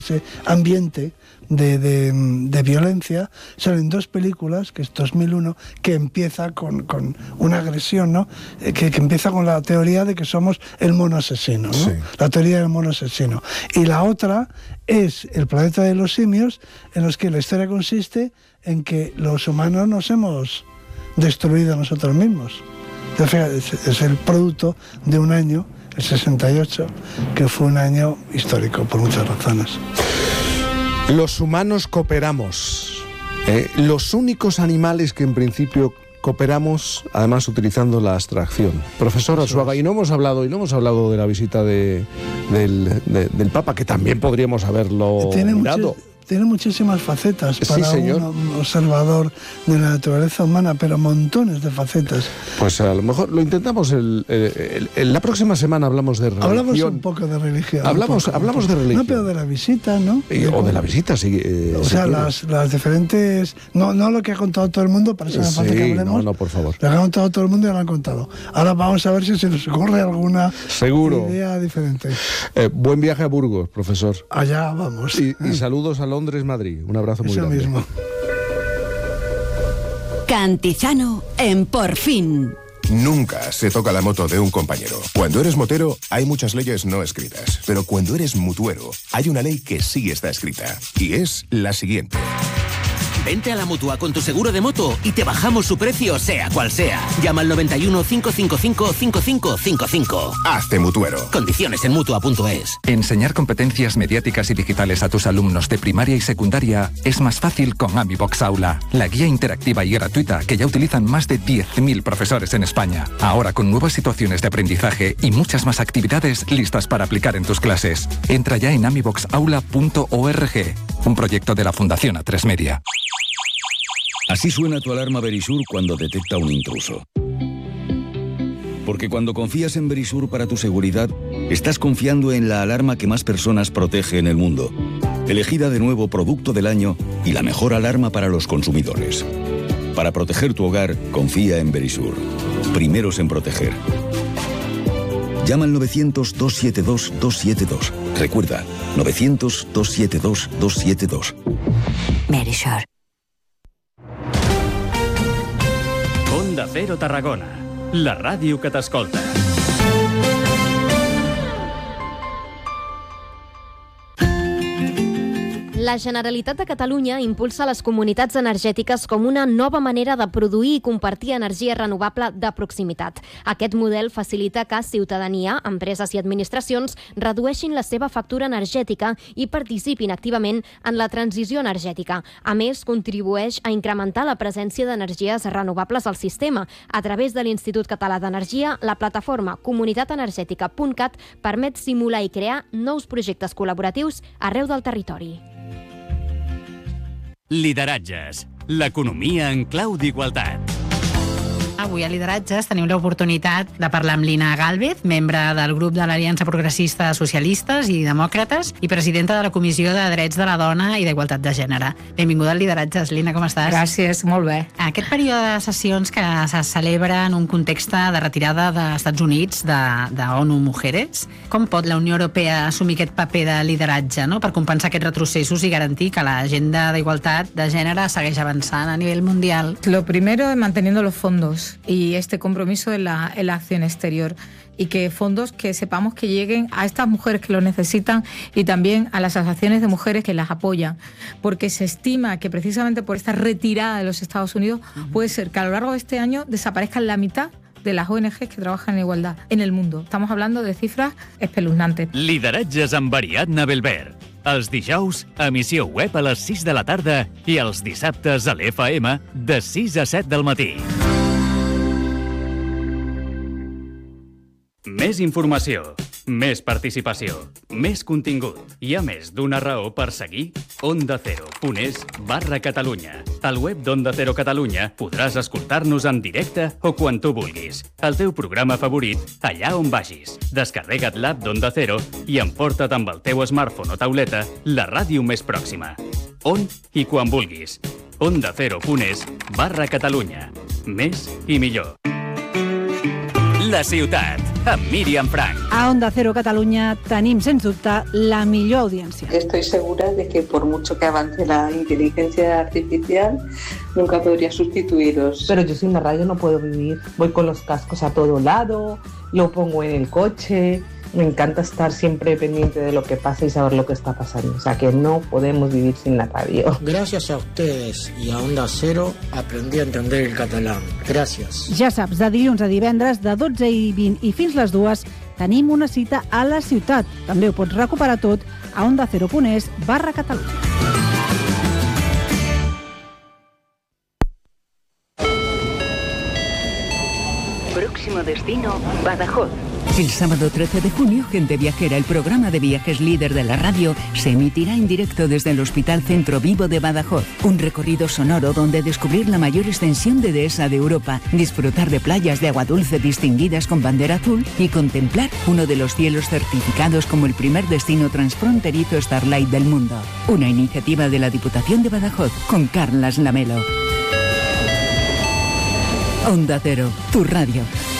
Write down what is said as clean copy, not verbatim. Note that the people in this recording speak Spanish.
ese ambiente de violencia, salen dos películas, que es 2001, que empieza con una agresión, ¿no? Que empieza con la teoría de que somos el mono asesino, ¿no? Sí. La teoría del mono asesino. Y la otra es El planeta de los simios, en los que la historia consiste en que los humanos nos hemos destruido a nosotros mismos. Es el producto de un año, el 68, que fue un año histórico por muchas razones. Los humanos cooperamos. Los únicos animales que en principio cooperamos, además utilizando la abstracción. Profesor Arzuaga, y no hemos hablado de la visita del Papa, que también podríamos haberlo mirado. Tiene muchísimas facetas para un observador de la naturaleza humana, pero montones de facetas. Pues a lo mejor lo intentamos la próxima semana hablamos de religión. Hablamos un poco de religión. Hablamos de religión. No, pero de la visita, ¿no? O de la visita, sí. O sea, las diferentes... No lo que ha contado todo el mundo, para eso me falta que hablemos. No, por favor. Lo que ha contado todo el mundo ya lo han contado. Ahora vamos a ver si se nos ocurre alguna idea diferente. Buen viaje a Burgos, profesor. Allá vamos. Y saludos a Londres, Madrid. Un abrazo muy grande. Eso mismo. Cantizano en Por Fin. Nunca se toca la moto de un compañero. Cuando eres motero, hay muchas leyes no escritas. Pero cuando eres mutuero, hay una ley que sí está escrita. Y es la siguiente. Vente a la Mutua con tu seguro de moto y te bajamos su precio, sea cual sea. Llama al 91 555 5555. Hazte mutuero. Condiciones en Mutua.es. Enseñar competencias mediáticas y digitales a tus alumnos de primaria y secundaria es más fácil con AmiBox Aula, la guía interactiva y gratuita que ya utilizan más de 10.000 profesores en España. Ahora con nuevas situaciones de aprendizaje y muchas más actividades listas para aplicar en tus clases. Entra ya en amiboxaula.org, un proyecto de la Fundación A3 Media. Así suena tu alarma Verisur cuando detecta un intruso. Porque cuando confías en Verisur para tu seguridad, estás confiando en la alarma que más personas protege en el mundo. Elegida de nuevo Producto del Año y la mejor alarma para los consumidores. Para proteger tu hogar, confía en Verisur. Primeros en proteger. Llama al 900-272-272. Recuerda, 900-272-272. Verisur. Onda Cero Tarragona, la ràdio que t'escolta. La Generalitat de Catalunya impulsa les comunitats energètiques com una nova manera de produir i compartir energia renovable de proximitat. Aquest model facilita que ciutadania, empreses i administracions redueixin la seva factura energètica i participin activament en la transició energètica. A més, contribueix a incrementar la presència d'energies renovables al sistema. A través de l'Institut Català d'Energia, la plataforma comunitatenergètica.cat permet simular i crear nous projectes col·laboratius arreu del territori. Lideratges, l'economia en clau d'igualtat. Avui a Lideratges tenim l'oportunitat de parlar amb Lina Gálvez, membre del grup de l'Aliança Progressista de Socialistes i Demòcrates i presidenta de la Comissió de Drets de la Dona i d'Igualtat de Gènere. Benvinguda a Lideratges. Lina, com estàs? Gràcies, molt bé. Aquest període de sessions que se celebra en un context de retirada dels Estats Units de ONU Mujeres, com pot la Unió Europea assumir aquest paper de lideratge, no?, per compensar aquests retrocessos i garantir que l'agenda d'igualtat de gènere segueix avançant a nivell mundial? Lo primero es manteniendo los fondos y este compromiso en la acción exterior, y que fondos que sepamos que lleguen a estas mujeres que lo necesitan y también a las asociaciones de mujeres que las apoyan, porque se estima que precisamente por esta retirada de los Estados Unidos puede ser que a lo largo de este año desaparezcan la mitad de las ONGs que trabajan en igualdad en el mundo. Estamos hablando de cifras espeluznantes. Lideratges amb Ariadna Belver. Els dijous, emissió web a les 6 de la tarda i els dissabtes a l'FM de 6 a 7 del matí. Més informació, més participació, més contingut. Hi ha més d'una raó per seguir ondacero.es/Catalunya. Al web d'Onda Cero Catalunya podràs escoltar-nos en directe o quan tu vulguis. El teu programa favorit, allà on vagis. Descarrega't l'app d'Onda Cero i emporta't amb el teu smartphone o tauleta la ràdio més pròxima. On i quan vulguis. ondacero.es/Catalunya. Més i millor. La ciutat. amb Míriam Frank. A Onda Cero Catalunya tenim, sens dubte, la millor audiència. Estoy segura de que por mucho que avance la inteligencia artificial, nunca podría sustituiros. Pero yo sin la radio no puedo vivir. Voy con los cascos a todo lado, lo pongo en el coche. Me encanta estar siempre pendiente de lo que pasa y saber lo que está pasando. O sea que no podemos vivir sin la radio. Gracias a ustedes y a Onda Cero aprendí a entender el catalán. Gracias. Ja saps, de dilluns a divendres, de 12:20 i fins les 2, tenim una cita a la ciutat. També ho pots recuperar tot a ondacero.es/Catalunya. Próximo destino, Badajoz. El sábado 13 de junio, Gente Viajera, el programa de viajes líder de la radio, se emitirá en directo desde el Hospital Centro Vivo de Badajoz. Un recorrido sonoro donde descubrir la mayor extensión de dehesa de Europa, disfrutar de playas de agua dulce distinguidas con bandera azul y contemplar uno de los cielos certificados como el primer destino transfronterizo Starlight del mundo. Una iniciativa de la Diputación de Badajoz con Carlas Lamelo. Onda Cero, tu radio.